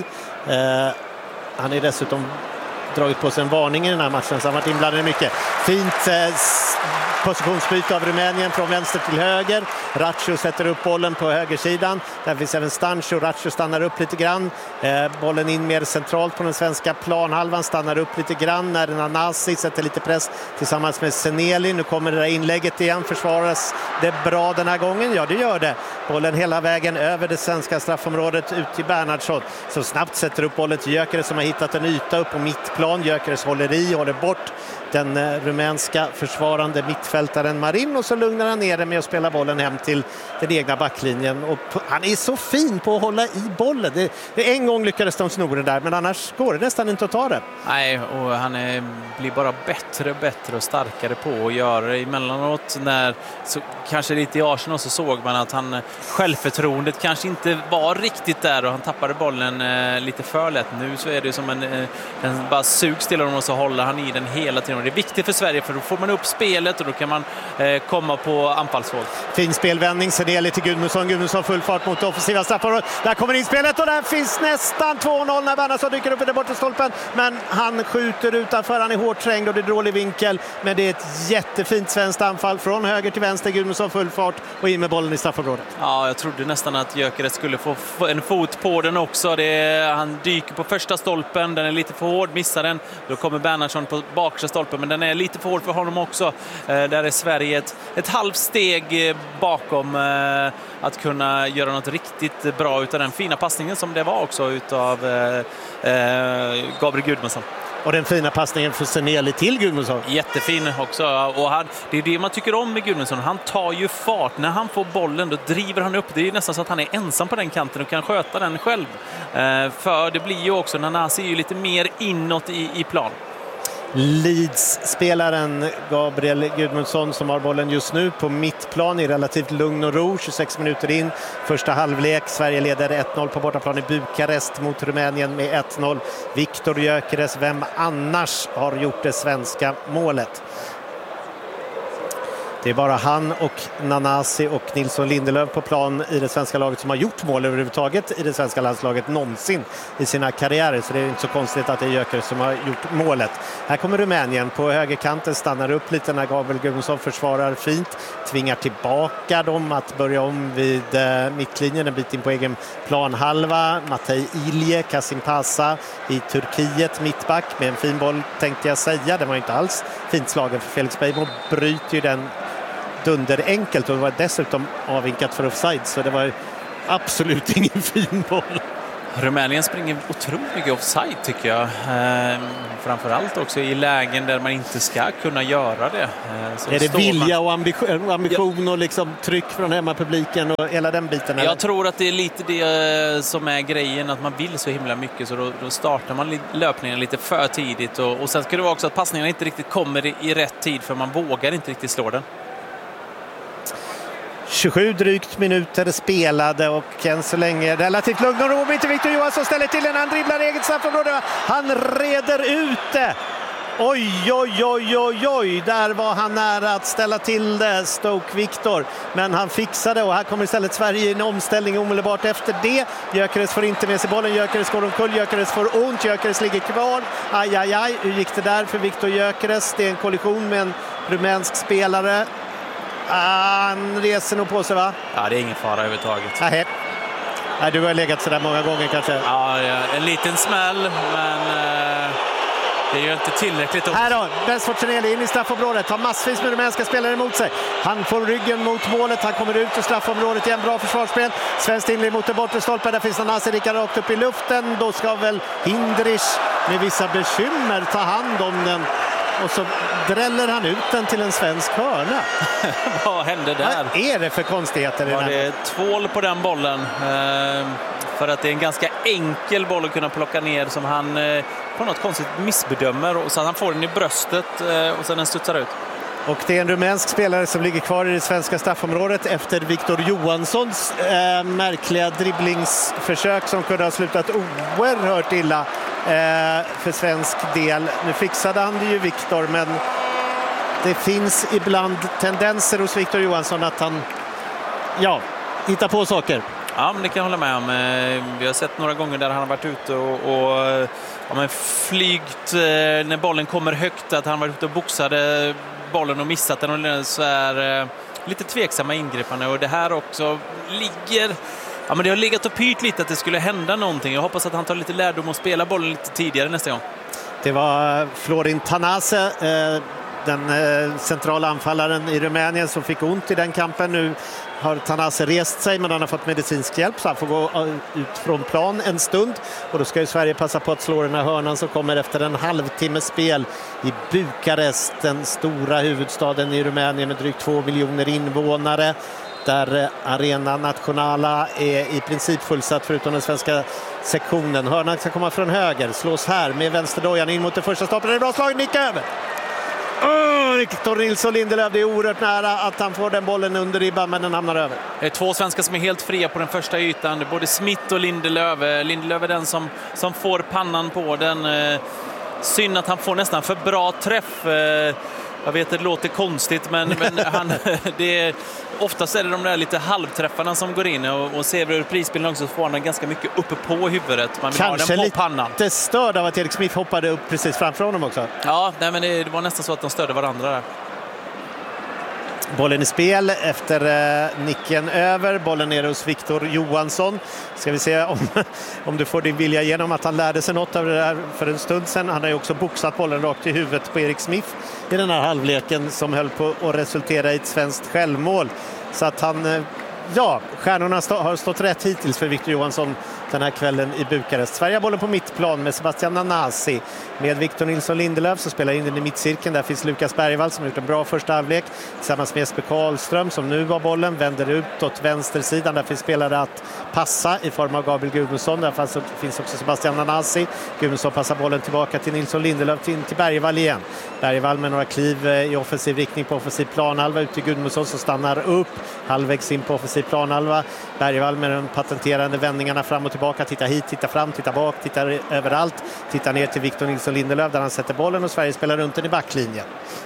Han är dessutom dragit på sig en varning i den här matchen, så han har varit inblandad i mycket. Fint positionsbyte av Rumänien från vänster till höger. Ratcho sätter upp bollen på högersidan. Där finns även Stancho. Ratcho stannar upp lite grann. Bollen in mer centralt på den svenska planhalvan. Stannar upp lite grann när Nanasi sätter lite press tillsammans med Seneli. Nu kommer det där inlägget igen. Försvaras det bra den här gången? Ja, det gör det. Bollen hela vägen över det svenska straffområdet ut till Bernhardsson. Så snabbt sätter upp bollen till Gyökeres som har hittat en yta upp på mittplan. Gyökeres håller bort den rumänska försvarande mittfältaren Marin, och så lugnar han ner det med att spela bollen hem till den egna backlinjen. Och han är så fin på att hålla i bollen. Det en gång lyckades de snoren där, men annars går det nästan inte att ta det. Nej, och han blir bara bättre och starkare på att göra det emellanåt. Så kanske lite i Arsenal så såg man att självförtroendet kanske inte var riktigt där och han tappade bollen lite för lätt. Nu så är det som den bara sugs till honom och så håller han i den hela tiden. Och det är viktigt för Sverige, för då får man upp spelet och då kan man komma på anfallsvåg. Fin spelvändning, Seneli till Gudmundsson full fart mot offensiva straffområdet. Där kommer inspelet och där finns nästan 2-0 när Bernhardsson dyker upp i den bortre stolpen, men han skjuter utanför, han är hårt trängd och det är dålig vinkel, men det är ett jättefint svenskt anfall från höger till vänster. Gudmundsson full fart och in med bollen i straffområdet. Ja, jag trodde nästan att Gyökeres skulle få en fot på den också. Han dyker på första stolpen, den är lite för hård, missar den. Då kommer Bernhardsson på bakre stolpen, men den är lite för hård för honom också. Där är Sverige ett halvt steg bakom att kunna göra något riktigt bra utav den fina passningen som det var också utav Gabriel Gudmundsson. Och den fina passningen för Seneli till Gudmundsson. Jättefin också. Och det är det man tycker om med Gudmundsson. Han tar ju fart. När han får bollen då driver han upp. Det är nästan så att han är ensam på den kanten och kan sköta den själv. För det blir ju också, Nanasi är ju lite mer inåt i plan. Leeds-spelaren Gabriel Gudmundsson som har bollen just nu på mittplan i relativt lugn och ro. 26 minuter in, första halvlek. Sverige leder 1-0 på bortaplan i Bukarest mot Rumänien med 1-0. Viktor Gyökeres, vem annars, har gjort det svenska målet. Det är bara han och Nanasi och Nilsson Lindelöf på plan i det svenska laget som har gjort mål överhuvudtaget i det svenska landslaget någonsin i sina karriärer. Så det är inte så konstigt att det är Gyökeres som har gjort målet. Här kommer Rumänien på högerkanten, stannar upp lite när Gabriel Gudmundsson försvarar fint. Tvingar tillbaka dem att börja om vid mittlinjen, en bit in på egen planhalva. Matej Ilje, Kasim Pasa i Turkiet, mittback med en fin boll tänkte jag säga. Det var inte alls fint slagen för Felix Beijmo, bryter ju den dunderenkelt och det var dessutom avvinkat för offside, så det var absolut ingen fin boll. Rumänien springer otroligt mycket offside tycker jag. Framförallt också i lägen där man inte ska kunna göra det. Så är det vilja och ambition och liksom tryck från hemmapubliken och hela den biten? Jag tror att det är lite det som är grejen, att man vill så himla mycket, så då startar man löpningen lite för tidigt. Och sen ska det vara också att passningarna inte riktigt kommer i rätt tid, för man vågar inte riktigt slå den. 27 drygt minuter spelade och än så länge relativt lugn och ro. Victor Johansson ställer till en, han dribblar eget straffområde. Han reder ut det. Oj, där var han nära att ställa till det, Stoke Victor. Men han fixade, och här kommer istället Sverige i en omställning omedelbart efter det. Gyökeres får inte med sig bollen, Gyökeres går omkull, Gyökeres får ont, Gyökeres ligger kvar. Aj, hur gick det där för Victor Gyökeres? Det är en kollision med en rumänsk spelare. Han reser nog på sig, va? Ja, det är ingen fara överhuvudtaget. Nej, du har legat så där många gånger kanske. Ja, en liten smäll, men det är ju inte tillräckligt. Här då, Besfortseneli in i straffområdet. Har massvis med rumänska spelare emot sig. Han får ryggen mot målet, han kommer ut ur straffområdet igen. Bra försvarsspel. Svenskt inlägg mot den bortre stolpen. Där finns Nanasi rakt upp i luften. Då ska väl Hindrich med vissa bekymmer ta hand om den. Och så dräller han ut den till en svensk hörna. Vad hände där? Vad är det för konstigheter? Var det tvål på den bollen? För att det är en ganska enkel boll att kunna plocka ner, som han på något konstigt missbedömer. Och så att han får den i bröstet och sen den studsar ut. Och det är en rumänsk spelare som ligger kvar i det svenska straffområdet efter Victor Johanssons märkliga dribblingsförsök som kunde ha slutat oerhört illa för svensk del. Nu fixade han det ju, Victor, men det finns ibland tendenser hos Victor Johansson att han hittar på saker. Ja, men det kan jag hålla med om. Vi har sett några gånger där han har varit ute och flygt när bollen kommer högt, att han varit ute och boxade bollen och missat den, och så är lite tveksamma ingripande. Och det här också ligger... Ja, men det har legat och pyrt lite att det skulle hända någonting. Jag hoppas att han tar lite lärdom och spelar bollen lite tidigare nästa gång. Det var Florin Tanase, den centrala anfallaren i Rumänien, som fick ont i den kampen. Nu har Tanase rest sig, men han har fått medicinsk hjälp, så han får gå ut från plan en stund. Och då ska ju Sverige passa på att slå den här hörnan som kommer efter en halvtimmes spel i Bukarest, den stora huvudstaden i Rumänien med drygt 2 miljoner invånare. Där Arena Nationala är i princip fullsatt förutom den svenska sektionen. Hörnan ska komma från höger, slås här med vänsterdojan in mot den första stapeln. Det är bra slag, nick över. Victor Nilsson Lindelöf, det är oerhört nära att han får den bollen under ribban, men den hamnar över. Det är två svenskar som är helt fria på den första ytan, både Smith och Lindelöf. Lindelöf är den som får pannan på den. Synd att han får nästan för bra träff. Jag vet att det låter konstigt, men oftast är det de där lite halvträffarna som går in, och ser vi ur prisbilden också så får han ganska mycket uppe på huvudet. Man vill kanske ha den på pannan. Lite störd av att Erik Smith hoppade upp precis framför honom också. Ja, nej, men det var nästan så att de störde varandra där. Bollen i spel efter nicken över. Bollen ner hos Victor Johansson. Ska vi se om du får din vilja igenom, att han lärde sig något av det där för en stund sedan. Han har ju också boxat bollen rakt i huvudet på Erik Smith i den här halvleken som höll på att resultera i ett svenskt självmål. Så att han... stjärnorna har stått rätt hittills för Victor Johansson den här kvällen i Bukarest. Sverige har bollen på mittplan med Sebastian Nanasi. Med Victor Nilsson Lindelöf så spelar in den i mittcirkeln. Där finns Lukas Bergvall som har gjort en bra första halvlek. Tillsammans med Jesper Karlström som nu har bollen. Vänder ut åt vänstersidan. Där finns spelare att passa i form av Gabriel Gudmundsson. Där finns också Sebastian Nanasi. Gudmundsson passar bollen tillbaka till Nilsson Lindelöf, in till Bergvall igen. Bergvall med några kliv i offensiv riktning på offensiv planhalva. Ut till Gudmundsson som stannar upp. Halvvägs in på offensiv planhalva. Bergvall med de patenterande vändningarna fram och tillbaka. Tittar hit, tittar fram, tittar bak, tittar överallt. Tittar ner till Victor Nilsson Lindelöf där han sätter bollen, och Sverige spelar runt den i backlinjen.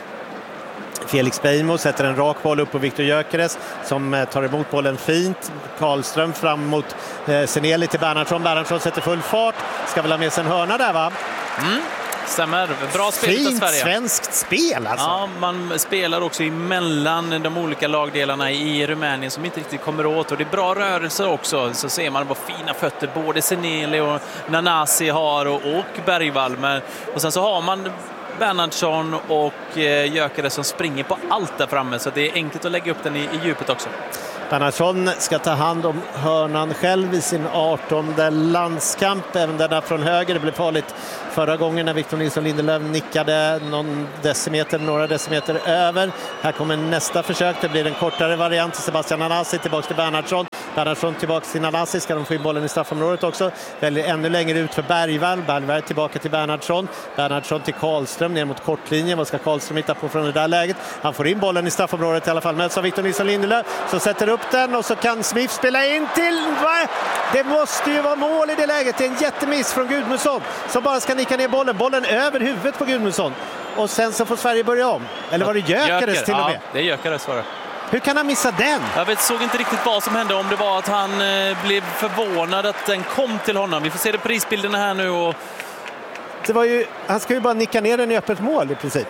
Felix Beijmo sätter en rak boll upp på Victor Gyökeres som tar emot bollen fint. Karlström fram mot Seneli till Bernhardsson. Bernhardsson sätter full fart. Ska väl ha med sig en hörna där, va? Stämmer. Bra spel av Sverige. Fint svenskt spel alltså. Ja, man spelar också emellan de olika lagdelarna i Rumänien som inte riktigt kommer åt. Och det är bra rörelse också. Så ser man vad fina fötter både Seneli och Nanasi har och Bergvall. Och sen så har man Bernhardsson och Gyökeres som springer på allt där framme. Så det är enkelt att lägga upp den i djupet också. Bernhardsson ska ta hand om hörnan själv i sin 18:e landskamp. Även denna från höger. Det blev farligt förra gången när Victor Nilsson Lindelöf nickade några decimeter över. Här kommer nästa försök. Det blir en kortare variant. Sebastian Nanasi tillbaka till Bernhardsson. Bernhardsson tillbaka till Nanasi. Ska de få in bollen i straffområdet också. Väljer ännu längre ut för Bergvall. Bergvall tillbaka till Bernhardsson. Bernhardsson till Karlström ner mot kortlinjen. Vad ska Karlström hitta på från det där läget? Han får in bollen i straffområdet i alla fall. Möts av Victor Nilsson Lindelöf. Så sätter upp den och så kan Smith spela in till... Det måste ju vara mål i det läget. Det är en jättemiss från Gudmundsson som bara ska nicka ner bollen. Bollen över huvudet på Gudmundsson. Och sen så får Sverige börja om. Eller var det Gyökeres till och med? Ja, det är Gyökeres var det. Hur kan han missa den? Jag såg inte riktigt vad som hände. Om det var att han blev förvånad att den kom till honom. Vi får se det prisbilderna här nu. Och... Det var ju, han ska ju bara nicka ner den i öppet mål i princip.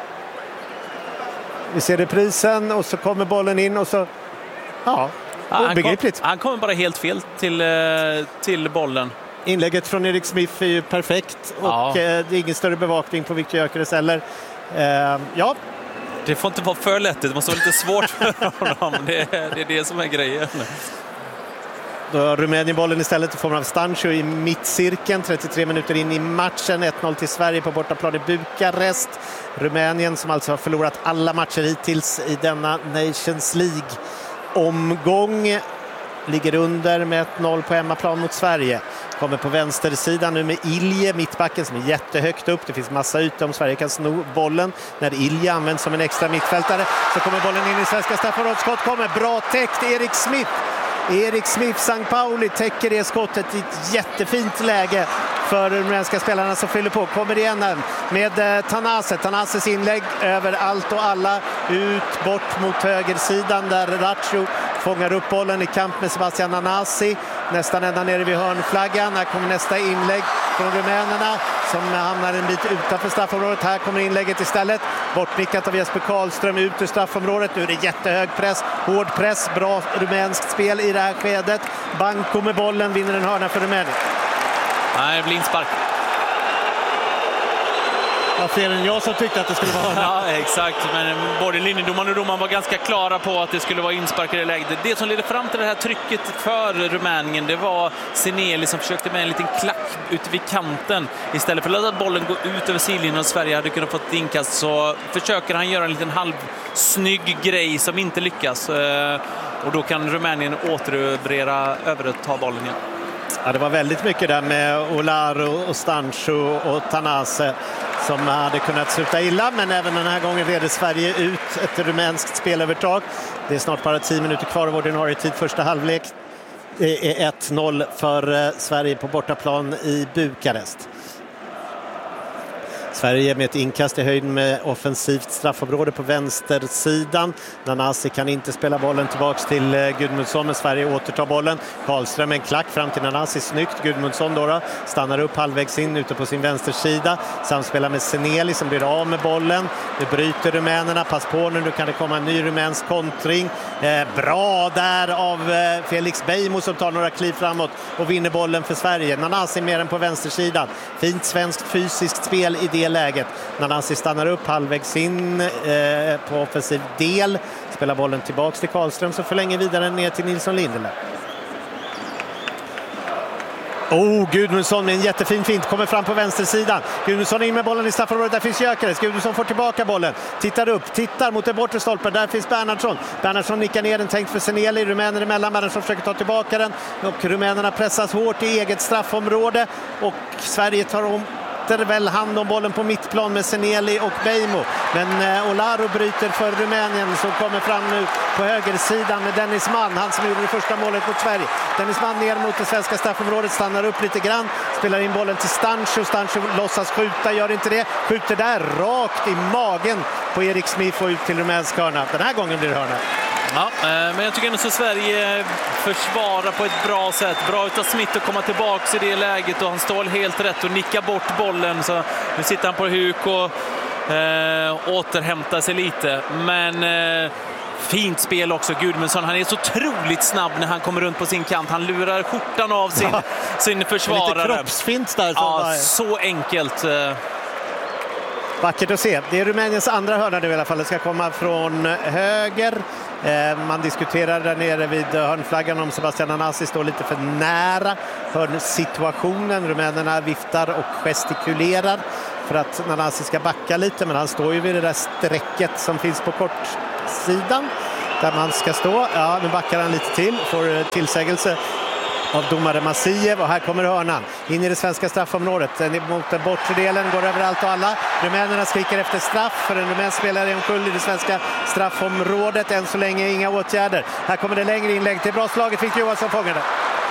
Vi ser reprisen och så kommer bollen in och så... Ja, obegripligt. Han kommer bara helt fel till bollen. Inlägget från Erik Smith är ju perfekt och det är ingen större bevakning på Victor Gyökeres heller. Ja. Det får inte vara för lätt, det måste vara lite svårt för honom. Det är det som är grejen. Då har Rumänien bollen istället i form av Stancho i mittcirkeln. 33 minuter in i matchen. 1-0 till Sverige på bortaplan i Bukarest. Rumänien som alltså har förlorat alla matcher hittills i denna Nations League-omgång. Ligger under med 1-0 på hemmaplan mot Sverige. Kommer på vänstersidan nu med Ilje, mittbacken som är jättehögt upp. Det finns massa ytor om Sverige kan sno bollen. När Ilje används som en extra mittfältare så kommer bollen in i svenska straffområdet. Skott kommer, bra täckt Erik Smith. Erik Smith, St. Pauli täcker det skottet i ett jättefint läge för de rumänska spelarna som fyller på. Kommer igen med Tanase. Tanases inlägg över allt och alla. Ut bort mot högersidan där Ratcho fångar upp bollen i kamp med Sebastian Nanasi. Nästan ända nere vid hörnflaggan. Här kommer nästa inlägg från rumänerna som hamnar en bit utanför straffområdet. Här kommer inlägget istället. Bortnickat av Jesper Karlström ut ur straffområdet. Nu är det jättehög press, hård press, bra rumänskt spel i det här skedet. Banko med bollen vinner en hörna för Rumänien. Nej, det blir inspark. Ja, fler än jag som tyckte att det skulle vara hörna. Ja, exakt. Men både linjedomaren och domaren var ganska klara på att det skulle vara inspark i det läget. Det som ledde fram till det här trycket för Rumänien, det var Seneli som försökte med en liten klack ute vid kanten. Istället för att låta bollen gå ut över sidlinjen och Sverige hade kunnat få ett inkast så försöker han göra en liten halvsnygg grej som inte lyckas. Och då kan Rumänien överta bollen igen. Ja, det var väldigt mycket där med Olaro och Stancho och Tanase som hade kunnat sluta illa, men även den här gången leder Sverige ut ett rumänskt spelövertag. Det är snart bara 10 minuter kvar av ordinarie tid, första halvlek. Det är 1-0 för Sverige på bortaplan i Bukarest. Sverige med ett inkast i höjd med offensivt straffområde på vänstersidan. Nanasi kan inte spela bollen tillbaks till Gudmundsson, men Sverige återtar bollen. Karlström en klack fram till Nanasi, snyggt. Gudmundsson då stannar upp halvvägs in ute på sin vänstersida. Samspelar med Seneli som blir av med bollen. Nu bryter rumänerna, pass på nu kan det komma en ny rumänsk kontring. Bra där av Felix Beijmo som tar några kliv framåt och vinner bollen för Sverige. Nanasi mer än på vänstersidan. Fint svenskt fysiskt spel i det läget. Nanasi stannar upp halvvägs in på offensiv del. Spelar bollen tillbaks till Karlström som förlänger vidare ner till Nilsson Lindelöf. Gudmundsson med en jättefin fint kommer fram på vänstersidan. Gudmundsson in med bollen i straffområdet. Där finns Gyökeres. Gudmundsson får tillbaka bollen. Tittar upp, tittar mot den bortre stolpen. Där finns Bernhardsson. Bernhardsson nickar ner den, tänkt för Seneli. Rumäner emellan. Bernhardsson försöker ta tillbaka den. Och rumänerna pressas hårt i eget straffområde. Och Sverige tar väl hand om bollen på mittplan med Seneli och Beijmo. Men Olaro bryter för Rumänien som kommer fram nu på högersidan med Dennis Mann. Han som gjorde det första målet mot Sverige. Dennis Mann ner mot det svenska straffområdet, stannar upp lite grann. Spelar in bollen till Stancho. Stancho låtsas skjuta, gör inte det. Skjuter där rakt i magen på Erik Smith och ut till rumänsk hörna. Den här gången blir det hörna. Ja, men jag tycker ändå så Sverige försvarar på ett bra sätt. Bra utav Smith att komma tillbaka i det läget och han står helt rätt och nickar bort bollen. Så nu sitter han på huk och återhämtar sig lite. Men fint spel också, Gudmundsson. Han är så otroligt snabb när han kommer runt på sin kant. Han lurar skjortan av sin försvarare. Lite kroppsfint där. Ja, så enkelt. Vackert att se. Det är Rumäniens andra hörna nu i alla fall. Det ska komma från höger. Man diskuterar där nere vid hörnflaggan om Sebastian Nanasi står lite för nära hörnsituationen. Rumänerna viftar och gestikulerar för att Nanasi ska backa lite, men han står ju vid det där strecket som finns på kortsidan där man ska stå. Ja, nu backar han lite till, får tillsägelse av domare Masiev, och här kommer hörnan in i det svenska straffområdet mot den bortre delen, går över allt och alla. Rumänerna skriker efter straff, för en rumänsk spelare är omkull i det svenska straffområdet. Än så länge inga åtgärder. Här kommer det längre inlägg till bra slaget, Victor Johansson fångar det.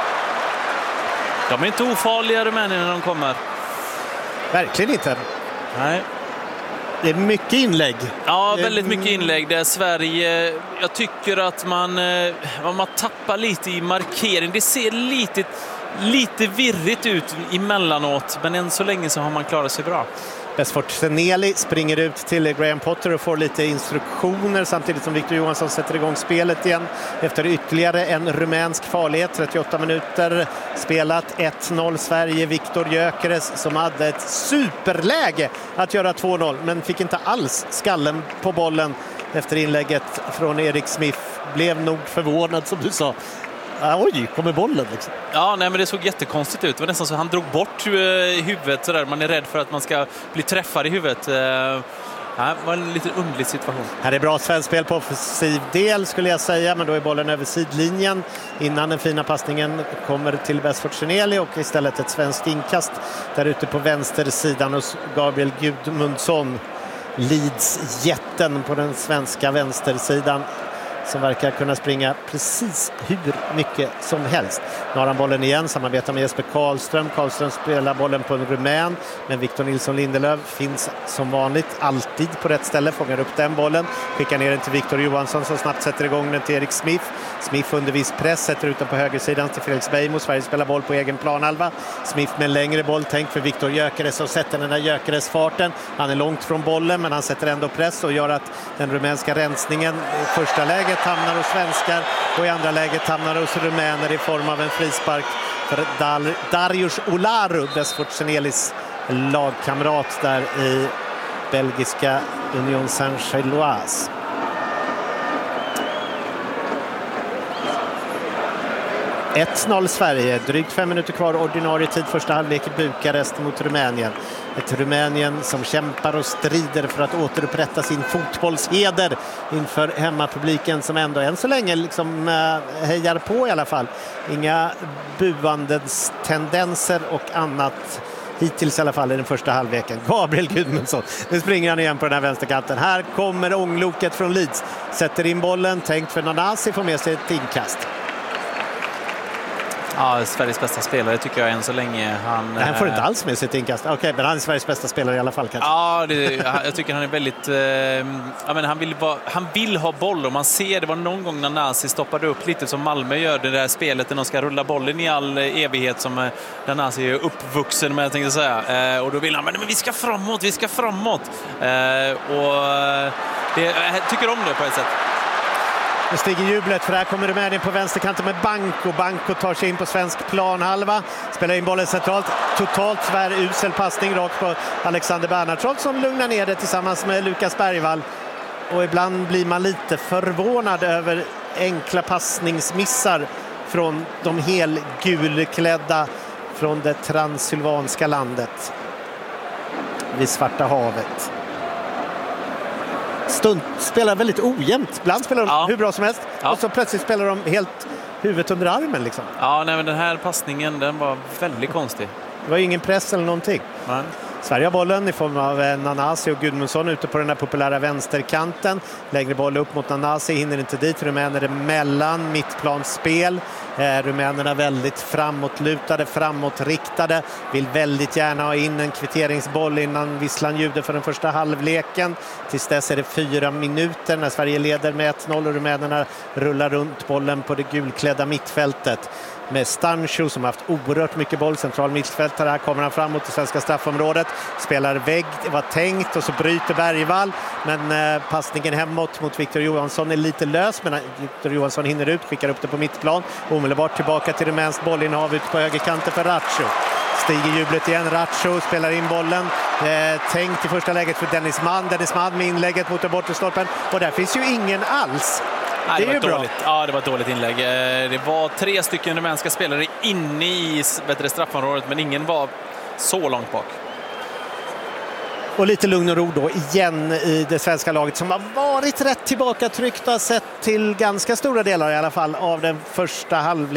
De är inte ofarliga, rumänerna, när de kommer. Verkligen inte. Nej. Det är mycket inlägg. Ja, väldigt mycket inlägg. Det är Sverige. Jag tycker att man tappar lite i markering. Det ser lite virrigt ut emellanåt, men än så länge så har man klarat sig bra. Besfort Seneli springer ut till Graham Potter och får lite instruktioner samtidigt som Victor Johansson sätter igång spelet igen efter ytterligare en rumänsk farlighet. 38 minuter spelat, 1-0 Sverige. Victor Gyökeres som hade ett superläge att göra 2-0 men fick inte alls skallen på bollen efter inlägget från Erik Smith. Blev nog förvånad, som du sa. Oj, kommer bollen liksom. Ja, nej, men det såg jättekonstigt ut. Det var nästan så han drog bort huvudet så där. Man är rädd för att man ska bli träffad i huvudet. Det var en lite underlig situation. Här är bra svensk spel på offensiv del skulle jag säga, men då är bollen över sidlinjen innan den fina passningen kommer till Besfort Seneli, och istället ett svenskt inkast där ute på vänstersidan hos Gabriel Gudmundsson. Leeds jätten på den svenska vänstersidan som verkar kunna springa precis hur mycket som helst. Nu har han bollen igen, samarbetar med Jesper Karlström. Karlström spelar bollen på en rumän, men Victor Nilsson Lindelöf finns som vanligt alltid på rätt ställe, fångar upp den bollen, skickar ner den till Victor Johansson som snabbt sätter igång den till Erik Smith. Smith under viss press, sätter ut den på högersidan till Felix Beijmo. Sverige spelar boll på egen planhalva. Smith med en längre boll, tänkt för Victor Gyökeres, och sätter den där Gyökeres-farten. Han är långt från bollen, men han sätter ändå press och gör att den rumänska rensningen i första läget hamnar hos svenskar och i andra läget hamnar hos rumäner i form av en frispark för Darius Olaru, Besfort Senelis lagkamrat där i belgiska Union Saint-Gilloise. — 1-0 Sverige, drygt 5 minuter kvar ordinarie tid, första halvlek i Bukarest mot Rumänien. Ett Rumänien som kämpar och strider för att återupprätta sin fotbollsheder inför hemmapubliken som ändå än så länge liksom hejar på i alla fall. Inga buandens tendenser och annat hittills i alla fall i den första halvleken. Gabriel Gudmundsson, nu springer han igen på den här vänsterkanten. Här kommer ångloket från Leeds, sätter in bollen, tänkt för Nanasi, får med sig ett inkast. Ja, Sveriges bästa spelare tycker jag än så länge. Han får inte alls med sitt inkast. Okej, men han är Sveriges bästa spelare i alla fall kanske. Ja, jag tycker han är väldigt... han vill ha boll, och man ser, det var någon gång när Nanasi stoppade upp lite som Malmö gör det där spelet när de ska rulla bollen i all evighet som Nanasi är uppvuxen med, jag tänkte säga. Och då vill han, men vi ska framåt. Jag tycker om det på ett sätt. Nu stiger jublet, för här kommer Rumänien på vänsterkanten med Banco. Banco tar sig in på svensk planhalva, spelar in bollen centralt. Totalt usel passning rakt på Alexander Bernhardsson som lugnar ner det tillsammans med Lukas Bergvall. Och ibland blir man lite förvånad över enkla passningsmissar från de helgulklädda från det transylvanska landet vid Svarta havet. Stund spelar väldigt ojämnt. Ibland spelar de hur bra som helst. Ja. Och så plötsligt spelar de helt huvudet under armen liksom. Ja, nej, men den här passningen, den var väldigt konstig. Det var ingen press eller någonting. Nej. Sverige har bollen i form av Nanasi och Gudmundsson ute på den här populära vänsterkanten. Längre boll upp mot Nanasi, hinner inte dit. Rumäner emellan, mittplansspel. Rumänerna väldigt framåtlutade, framåtriktade. Vill väldigt gärna ha in en kvitteringsboll innan visslan ljuder för den första halvleken. Tills dess är det 4 minuter när Sverige leder med 1-0 och rumänerna rullar runt bollen på det gulklädda mittfältet. Med Stancho som har haft oerhört mycket boll, central mittfältare. Här kommer han fram mot det svenska straffområdet, spelar vägg, det var tänkt, och så bryter Bergvall, men passningen hemåt mot Victor Johansson är lite lös, men Victor Johansson hinner ut, skickar upp det på mittplan, omedelbart tillbaka till rumänskt bollinnehav ut på högerkanten för Ratcho. Stiger jublet igen, Ratcho spelar in bollen, tänkt i första läget för Dennis Mann med inlägget mot den bortre stolpen, och där finns ju ingen alls Nej, det är ju bra. Dåligt. Ja, det var ett dåligt inlägg. Det var 3 stycken rumänska spelare inne i straffområdet, men ingen var så långt bak. Och lite lugn och ro då igen i det svenska laget som har varit rätt tillbaka tryckt och sett till ganska stora delar i alla fall av den första halvleken.